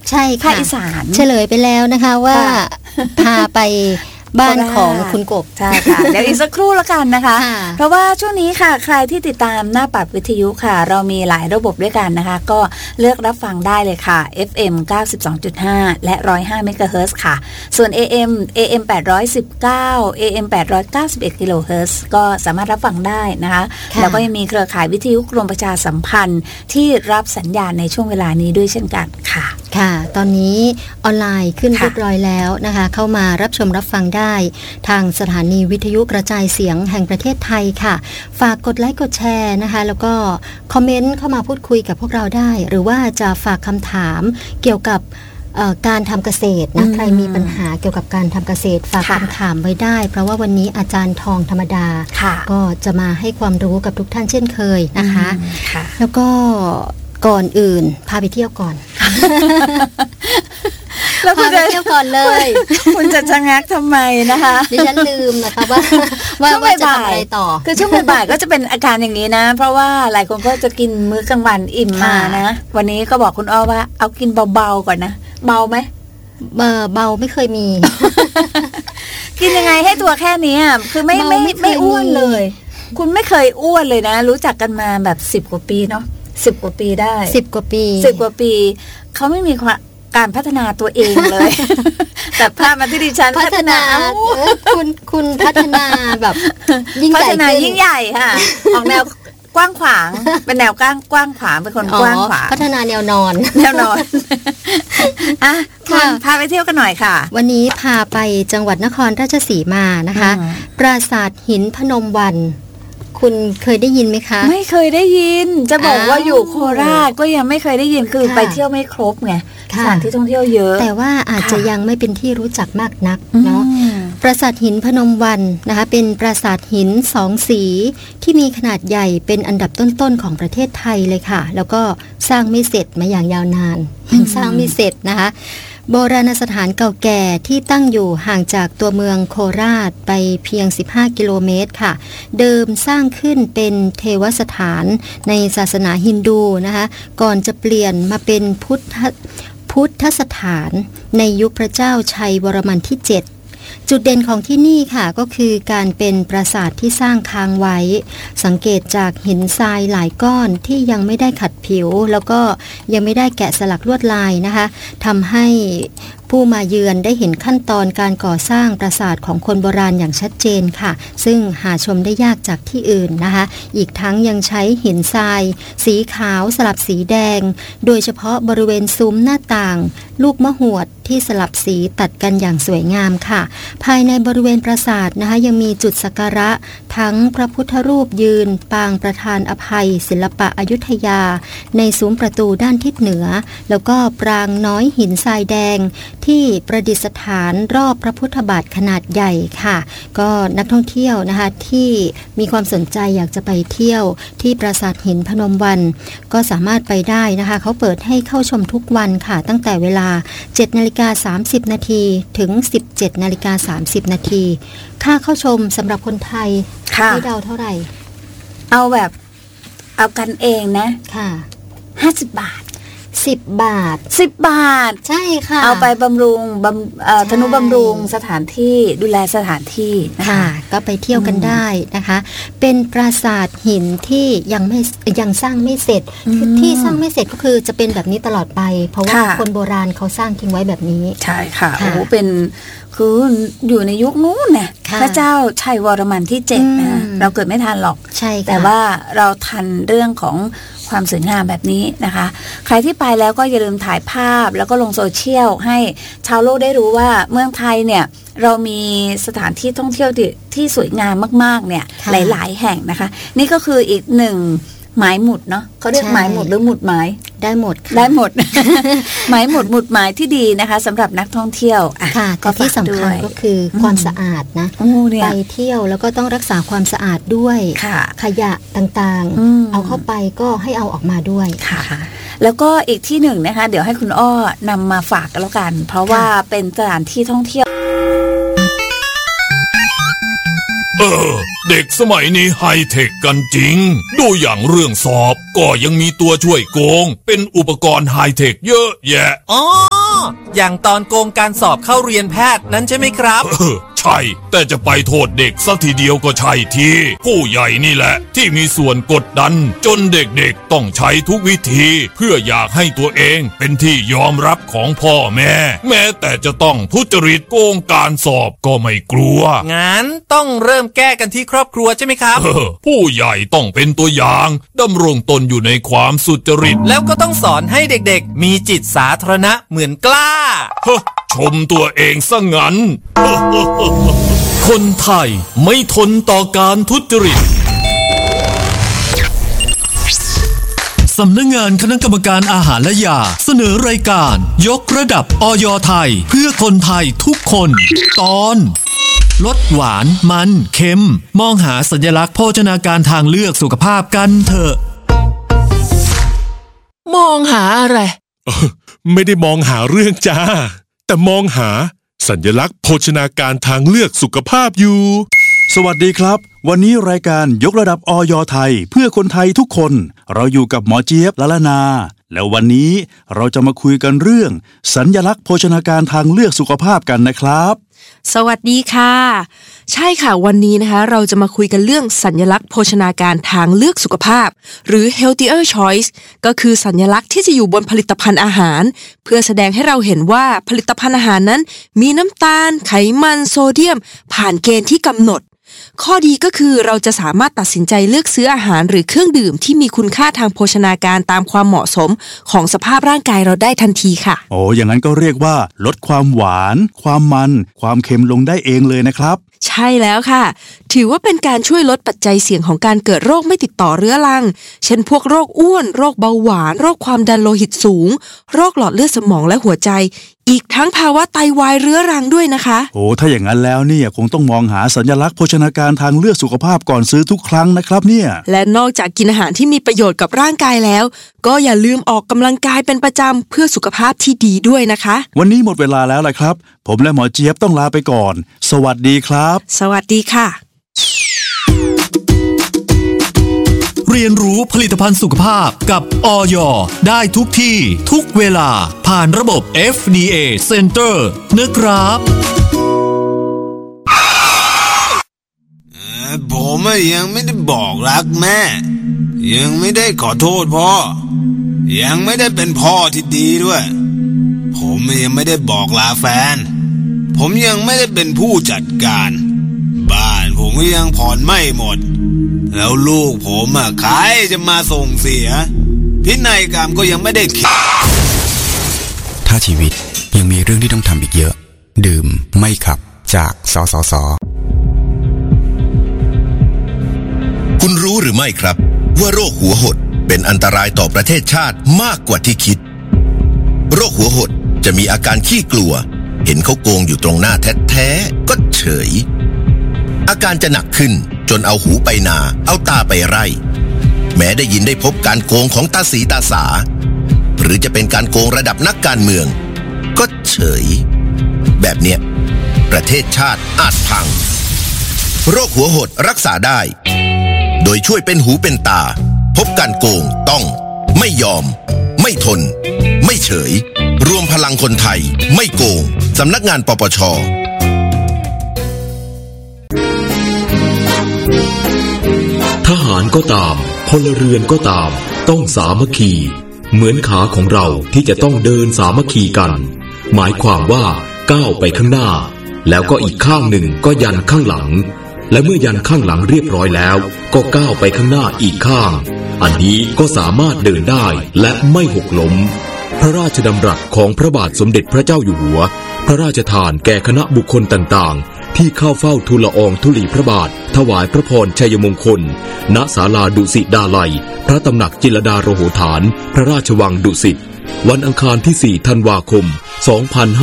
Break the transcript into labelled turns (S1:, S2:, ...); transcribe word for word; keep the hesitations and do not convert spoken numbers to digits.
S1: ใช่ค่ะ
S2: ภาคอีสาน
S1: เฉลยไปแล้วนะคะว่าพาไปบ้านของคุณกบ
S2: ใช่ค่ะ เดี๋ยวอีกสักครู่แล้วกันนะคะเพราะว่าช่วงนี้ค่ะใครที่ติดตามหน้าปัดวิทยุค่ะเรามีหลายระบบด้วยกันนะคะก็เลือกรับฟังได้เลยค่ะ เอฟ เอ็ม เก้าสิบสองจุดห้า และหนึ่งร้อยห้าเมกะเฮิรตซ์ค่ะส่วน เอ เอ็ม เอ เอ็ม แปดร้อยสิบเก้า เอ เอ็ม แปดร้อยเก้าสิบเอ็ดกิโลเฮิรตซ์ก็สามารถรับฟังได้นะคะแล้วก็ยังมีเครือข่ายวิทยุกรมประชาสัมพันธ์ที่รับสัญญาณในช่วงเวลานี้ด้วยเช่นกันค่ะ
S1: ค่ะตอนนี้ออนไลน์ขึ้นเรียบร้อยแล้วนะคะเข้ามารับชมรับฟังได้ทางสถานีวิทยุกระจายเสียงแห่งประเทศไทยค่ะฝากกดไลค์กดแชร์นะคะแล้วก็คอมเมนต์เข้ามาพูดคุยกับพวกเราได้หรือว่าจะฝากคำถามเกี่ยวกับการทำเกษตรนะใครมีปัญหาเกี่ยวกับการทำเกษตรฝากคำถามไว้ได้เพราะว่าวันนี้อาจารย์ทองธรรมดาก็จะมาให้ความรู้กับทุกท่านเช่นเคยนะคะแล้วก็ก่อนอื่นพาไปเที่ยวก่อน
S2: แล้วคุณจะ
S1: เที่ยวก่อนเลย
S2: คุณจะชะงักทำไมนะคะ
S1: ดิฉันลืมนะคะว่าว่าว่าจะทำอะไรต่อ
S2: คือช่วงบ่ายก็จะเป็นอาการอย่างนี้นะเพราะว่าหลายคนก็จะกินมื้อกลางวันอิ่มมานะวันนี้ก็บอกคุณอ้อว่าเอากินเบาๆก่อนนะเบาไหม
S1: เบาเบาไม่เคยมี
S2: กินยังไงให้ตัวแค่นี้คือไม่ไม่ไม่อ้วนเลยคุณไม่เคยอ้วนเลยนะรู้จักกันมาแบบสิบกว่าปีเนาะสิบกว่าปีได้
S1: สิบกว่าปี
S2: สิบกว่าปีเขาไม่มีการพัฒนาตัวเองเลยแต่ภาพมาที่ดิฉัน
S1: พัฒนาคุณคุณพัฒนาแบบยิ่งใหญ่
S2: พัฒนายิ่งใหญ่ค่ะออกแนวกว้างขวางเป็นแนวกว้างกว้างขวางเป็นคนกว้างขวาง
S1: พัฒนาแนวนอน
S2: แนวนอนอ่ะคุณพาไปเที่ยวกันหน่อยค่ะ
S1: วันนี้พาไปจังหวัดนครราชสีมานะคะปราสาทหินพนมวันคุณเคยได้ยินไหมคะ
S2: ไม่เคยได้ยินจะบอกว่าอยู่โคราชก็ยังไม่เคยได้ยินคือไปเที่ยวไม่ครบไงสถานที่ท่องเที่ยวเยอะ
S1: แต่ว่าอาจจะยังไม่เป็นที่รู้จักมากนักเนาะปราสาทหินพนมวันนะคะเป็นปราสาทหินสองสีที่มีขนาดใหญ่เป็นอันดับต้นๆของประเทศไทยเลยค่ะแล้วก็สร้างไม่เสร็จมาอย่างยาวนานยังสร้างไม่เสร็จนะคะโบราณสถานเก่าแก่ที่ตั้งอยู่ห่างจากตัวเมืองโคราชไปเพียงสิบห้ากิโลเมตรค่ะเดิมสร้างขึ้นเป็นเทวสถานในศาสนาฮินดูนะคะก่อนจะเปลี่ยนมาเป็นพุทธพุทธสถานในยุคพระเจ้าชัยวรมันที่เจ็ดจุดเด่นของที่นี่ค่ะก็คือการเป็นปราสาทที่สร้างค้างไว้สังเกตจากหินทรายหลายก้อนที่ยังไม่ได้ขัดผิวแล้วก็ยังไม่ได้แกะสลักลวดลายนะคะทำให้ผู้มาเยือนได้เห็นขั้นตอนการก่อสร้างปราสาทของคนโบราณอย่างชัดเจนค่ะซึ่งหาชมได้ยากจากที่อื่นนะคะอีกทั้งยังใช้หินทรายสีขาวสลับสีแดงโดยเฉพาะบริเวณซุ้มหน้าต่างลูกมะหวดที่สลับสีตัดกันอย่างสวยงามค่ะภายในบริเวณปราสาทนะคะยังมีจุดสักการะทั้งพระพุทธรูปยืนปางประธานอภัยศิลปะอยุธยาในซุ้มประตูด้านทิศเหนือแล้วก็ปรางน้อยหินทรายแดงที่ประดิษฐานรอบพระพุทธบาทขนาดใหญ่ค่ะก็นักท่องเที่ยวนะคะที่มีความสนใจอยากจะไปเที่ยวที่ปราสาทหินพนมวันก็สามารถไปได้นะคะเขาเปิดให้เข้าชมทุกวันค่ะตั้งแต่เวลา เจ็ดนาฬิกาสามสิบนาทีถึง สิบเจ็ดนาฬิกาสามสิบนาทีค่าเข้าชมสำหรับคนไทยให้เดาเท่าไหร่
S2: เอาแบบเอากันเองนะ
S1: ค่ะ
S2: ห้าสิบบาท
S1: สิบบาท
S2: สิบบาท
S1: ใช่ค่ะ
S2: เอาไปบำรุงบำเอ่อธนุบำรุงสถานที่ดูแลสถานที่
S1: ค่ะก็ไปเที่ยวกันได้นะคะเป็นปราสาทหินที่ยังไม่ยังสร้างไม่เสร็จที่สร้างไม่เสร็จก็คือจะเป็นแบบนี้ตลอดไปเพราะว่าคนโบราณเขาสร้างทิ้งไว้แบบนี้
S2: ใช่ค่ะโอ้เป็นคืออยู่ในยุคนู้นน่ะพระเจ้าชัยวรมันที่เจ็ดนะเราเกิดไม่ทันหรอก
S1: ใช่
S2: แต่ว่าเราทันเรื่องของความสวยงามแบบนี้นะคะใครที่ไปแล้วก็อย่าลืมถ่ายภาพแล้วก็ลงโซเชียลให้ชาวโลกได้รู้ว่าเมืองไทยเนี่ยเรามีสถานที่ท่องเที่ยวที่ที่สวยงามมากๆเนี่ยหลายๆแห่งนะคะนี่ก็คืออีกหนึ่งหมายหมุดเนาะเขาเรียกหมายหมุดหรือหมุดหมาย
S1: ได้หมด
S2: ได้หมด หมายหมุดหมุดหมายที่ดีนะคะสำหรับนักท่องเที่ยว
S1: ค่ะก็ที่สำคัญก็คือความสะอาดนะไปเที่ยวแล้วก็ต้องรักษาความสะอาดด้วยขยะต่างๆเอาเข้าไปก็ให้เอาออกมาด้วย
S2: ค่ะแล้วก็อีกที่หนึ่งนะคะเดี๋ยวให้คุณอ้อนำมาฝากกันแล้วกันเพราะว่าเป็นสถานที่ท่องเที่ยว
S3: เออเด็กสมัยนี้ไฮเทคกันจริงดูอย่างเรื่องสอบก็ยังมีตัวช่วยโกงเป็นอุปกรณ์ไฮเทคเยอะแยะ
S4: อ๋ออย่างตอนโกงการสอบเข้าเรียนแพทย์นั้นใช่ไหมครับ
S3: เออใช่แต่จะไปโทษเด็กซะทีเดียวก็ใช่ทีผู้ใหญ่นี่แหละที่มีส่วนกดดันจนเด็กๆต้องใช้ทุกวิธีเพื่ออยากให้ตัวเองเป็นที่ยอมรับของพ่อแม่แม้แต่จะต้องทุจริตโกงการสอบก็ไม่กลัว
S4: งั้นต้องเริ่มแก้กันที่ครอบครัวใช่ไหมครับ
S3: เออผู้ใหญ่ต้องเป็นตัวอย่างดำรงตนอยู่ในความสุจริต
S4: แล้วก็ต้องสอนให้เด็กๆมีจิตสาธารณะเหมือนกล้า
S3: ชมตัวเองซะงั้นคนไทยไม่ทนต่อการทุจริต
S5: สำนักงานคณะกรรมการอาหารและยาเสนอรายการยกระดับอย.ไทยเพื่อคนไทยทุกคนตอนลดหวานมันเค็มมองหาสัญลักษณ์โภชนาการทางเลือกสุขภาพกันเถอะ
S6: มองหาอะไร
S7: ไม่ได้มองหาเรื่องจ้าแต่มองหาสัญลักษณ์โภชนาการทางเลือกสุขภาพอยู่
S8: สวัสดีครับวันนี้รายการยกระดับอย.ไทยเพื่อคนไทยทุกคนเราอยู่กับหมอเจี๊ยบละละนาแล้ววันนี้เราจะมาคุยกันเรื่องสัญลักษณ์โภชนาการทางเลือกสุขภาพกันนะครับ
S6: สวัสดีค่ะใช่ค่ะวันนี้นะคะเราจะมาคุยกันเรื่องสัญลักษณ์โภชนาการทางเลือกสุขภาพหรือ healthier choice ก็คือสัญลักษณ์ที่จะอยู่บนผลิตภัณฑ์อาหารเพื่อแสดงให้เราเห็นว่าผลิตภัณฑ์อาหารนั้นมีน้ำตาลไขมันโซเดียมผ่านเกณฑ์ที่กำหนดข้อดีก็คือเราจะสามารถตัดสินใจเลือกซื้ออาหารหรือเครื่องดื่มที่มีคุณค่าทางโภชนาการตามความเหมาะสมของสภาพร่างกายเราได้ทันทีค่ะ
S8: โอ้อย่างนั้นก็เรียกว่าลดความหวานความมันความเค็มลงได้เองเลยนะครับ
S6: ใช่แล้วค่ะถือว่าเป็นการช่วยลดปัจจัยเสี่ยงของการเกิดโรคไม่ติดต่อเรื้อรังเช่นพวกโรคอ้วนโรคเบาหวานโรคความดันโลหิตสูงโรคหลอดเลือดสมองและหัวใจอีกทั้งภาวะไตวายเรื้อรังด้วยนะคะ
S8: โอ้ถ้าอย่างนั้นแล้วเนี่ยคงต้องมองหาสัญลักษณ์โภชนาการทางเลือกสุขภาพก่อนซื้อทุกครั้งนะครับเนี่ย
S6: และนอกจากกินอาหารที่มีประโยชน์กับร่างกายแล้วก็อย่าลืมออกกำลังกายเป็นประจำเพื่อสุขภาพที่ดีด้วยนะคะ
S8: วันนี้หมดเวลาแล้วล่ะครับผมและหมอเจี๊ยบต้องลาไปก่อนสวัสดีครับ
S6: สวัสดีค่ะ
S5: เรียนรู้ผลิตภัณฑ์สุขภาพกับอย.ได้ทุกที่ทุกเวลาผ่านระบบ เอฟ ดี เอ Center นะครับ
S9: ผมยังไม่ได้บอกรักแม่ยังไม่ได้ขอโทษพ่อยังไม่ได้เป็นพ่อที่ดีด้วยผมยังไม่ได้บอกลาแฟนผมยังไม่ได้เป็นผู้จัดการบ้านผมยังผ่อนไม่หมดแล้วลูกผมอ่ะใครจะมาส่งเสียพินัยกรรมก็ยังไม่ได้เขียน
S10: ถ้าชีวิตยังมีเรื่องที่ต้องทำอีกเยอะดื่มไม่ขับจากสสส.
S11: คุณรู้หรือไม่ครับว่าโรคหัวหดเป็นอันตรายต่อประเทศชาติมากกว่าที่คิดโรคหัวหดจะมีอาการขี้กลัวเห็นเขาโกงอยู่ตรงหน้าแท้ๆก็เฉยอาการจะหนักขึ้นจนเอาหูไปนาเอาตาไปไร่แม้ได้ยินได้พบการโกงของตาสีตาสาหรือจะเป็นการโกงระดับนักการเมืองก็เฉยแบบเนี้ยประเทศชาติอาจพังโรคหัวหดรักษาได้โดยช่วยเป็นหูเป็นตาพบการโกงต้องไม่ยอมไม่ทนไม่เฉยรวมพลังคนไทยไม่โกงสำนักงานปปช.
S12: ทหารก็ตามพลเรือนก็ตามต้องสามัคคีเหมือนขาของเราที่จะต้องเดินสามัคคีกันหมายความว่าก้าวไปข้างหน้าแล้วก็อีกข้างหนึ่งก็ยันข้างหลังและเมื่อยันข้างหลังเรียบร้อยแล้วก็ก้าวไปข้างหน้าอีกข้างอันนี้ก็สามารถเดินได้และไม่หกล้มพระราชดำรัสของพระบาทสมเด็จพระเจ้าอยู่หัวพระราชทานแก่คณะบุคคลต่างๆที่เข้าเฝ้าทูลละอองธุลีพระบาทถวายพระพรชัยมงคลณศาลาดุสิตดาลัยพระตำหนักจิตรลดาโรโหฐานพระราชวังดุสิตวันอังคารที่สี่ธันวาคมสองพัน